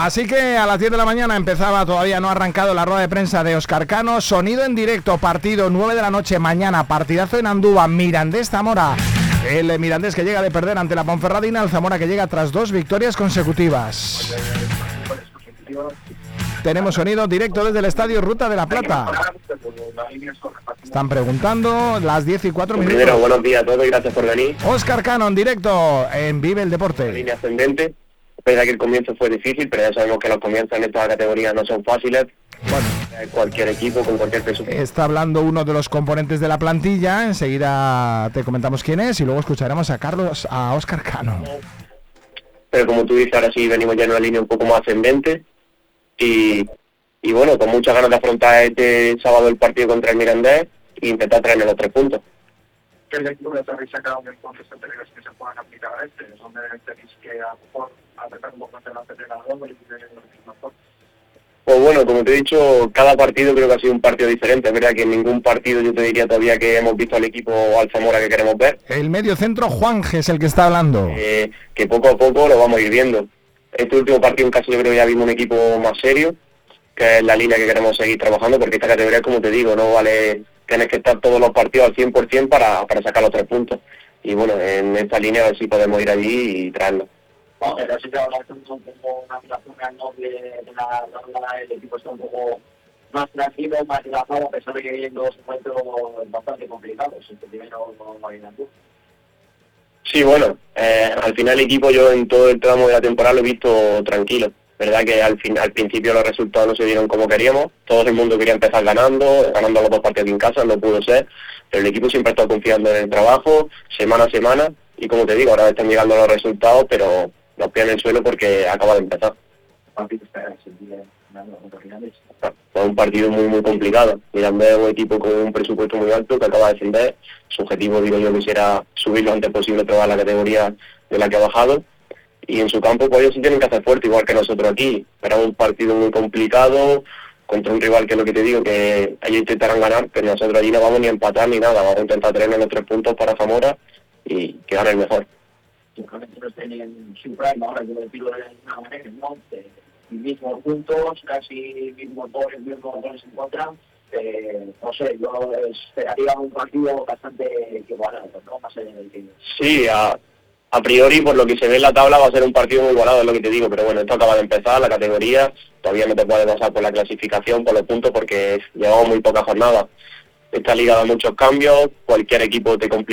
Así que a las 10 de la mañana empezaba, todavía no ha arrancado la rueda de prensa de Óscar Cano. Sonido en directo, partido 9 de la noche mañana, partidazo en Andúba, Mirandés-Zamora. El Mirandés que llega de perder ante la Ponferradina, el Zamora que llega tras 2 victorias consecutivas. Tenemos sonido directo desde el estadio Ruta de la Plata. Están preguntando las 10 y 4 minutos. Primero, buenos días a todos y gracias por venir. Óscar Cano en directo en Vive el Deporte. Línea ascendente. Es verdad que el comienzo fue difícil, pero ya sabemos que los comienzos en esta categoría no son fáciles. Bueno, cualquier equipo con cualquier presupuesto. está hablando uno de los componentes de la plantilla. Enseguida te comentamos quién es y luego escucharemos a Óscar Cano. Pero como tú dices, ahora sí venimos ya en una línea un poco más ascendente. Y bueno, con muchas ganas de afrontar este sábado el partido contra el Mirandés e intentar traerle los 3 puntos. ¿Qué lectura te habéis sacado de entonces anteriores que se puedan aplicar a este? ¿Dónde tenéis que a lo mejor apretar un poco más el acelerador y mejor? Pues bueno, como te he dicho, cada partido creo que ha sido un partido diferente. Es verdad que en ningún partido yo te diría todavía que hemos visto al equipo o al Zamora que queremos ver. El medio centro Juanje es el que está hablando. Que poco a poco lo vamos a ir viendo. Este último partido en caso yo creo que ya vimos un equipo más serio, que es la línea que queremos seguir trabajando, porque esta categoría, como te digo, no vale, tienes que estar todos los partidos al 100% para sacar los 3 puntos. Y bueno, en esta línea a ver si podemos ir allí y traerlo. Bueno, pero sí que ahora estamos un poco una aplicación noble de la ronda, el equipo está un poco más tranquilo, más relajado, a pesar de que hay 2 encuentros bastante complicados. Este primero no hay nada. Sí, bueno, al final el equipo yo en todo el tramo de la temporada lo he visto tranquilo. Verdad que al principio los resultados no se dieron como queríamos, todo el mundo quería empezar ganando los 2 partidos en casa, no pudo ser, pero el equipo siempre ha estado confiando en el trabajo, semana a semana, y como te digo, ahora están llegando los resultados, pero los pies en el suelo porque acaba de empezar. Fue un partido muy muy complicado. Mirandés es un equipo con un presupuesto muy alto que acaba de descender. Su objetivo, digo yo, quisiera subir lo antes posible, probar la categoría de la que ha bajado. Y en su campo, pues ellos sí tienen que hacer fuerte, igual que nosotros aquí. Era un partido muy complicado, contra un rival que es lo que te digo, que ellos intentarán ganar, pero nosotros allí no vamos ni a empatar ni nada. Vamos a intentar tener los 3 puntos para Zamora y que gane el mejor. Simplemente no estén en su prime, ahora yo decirlo de una manera, ¿no? Mismos puntos, casi mismos goles en contra. No sé, yo esperaría un partido bastante igualado, ¿no? Más allá del que... Sí, a priori, por lo que se ve en la tabla, va a ser un partido muy igualado, es lo que te digo, pero bueno, esto acaba de empezar, la categoría, todavía no te puedes basar por la clasificación, por los puntos, porque llevamos muy pocas jornadas. Esta liga da muchos cambios, cualquier equipo te complica